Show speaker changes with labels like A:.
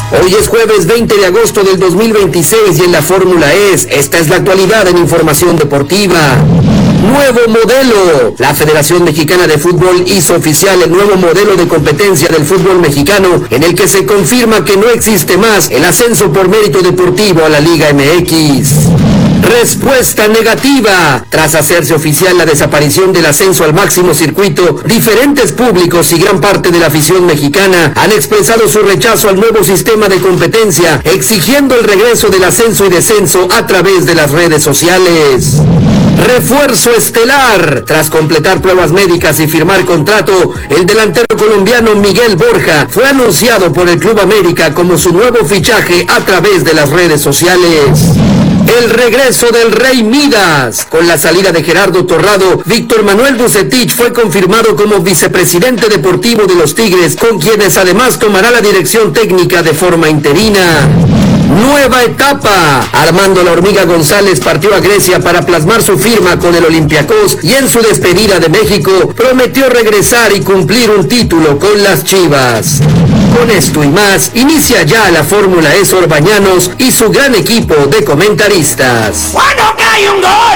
A: Hoy es jueves 20 de agosto del 2026 y en la Fórmula esta es la actualidad en información deportiva. Nuevo modelo. La Federación Mexicana de Fútbol hizo oficial el nuevo modelo de competencia del fútbol mexicano, en el que se confirma que no existe más el ascenso por mérito deportivo a la Liga MX. Respuesta negativa. Tras hacerse oficial la desaparición del ascenso al máximo circuito, diferentes públicos y gran parte de la afición mexicana han expresado su rechazo al nuevo sistema de competencia, exigiendo el regreso del ascenso y descenso a través de las redes sociales. Refuerzo estelar. Tras completar pruebas médicas y firmar contrato, el delantero colombiano Miguel Borja fue anunciado por el Club América como su nuevo fichaje a través de las redes sociales. El regreso del Rey Midas. Con la salida de Gerardo Torrado, Víctor Manuel Vucetich fue confirmado como vicepresidente deportivo de los Tigres, con quienes además tomará la dirección técnica de forma interina. Nueva etapa. Armando La Hormiga González partió a Grecia para plasmar su firma con el Olympiacos y en su despedida de México prometió regresar y cumplir un título con las Chivas. Con esto y más, inicia ya la Fórmula Orbañanos y su gran equipo de comentaristas.
B: ¡Cuándo cae un gol!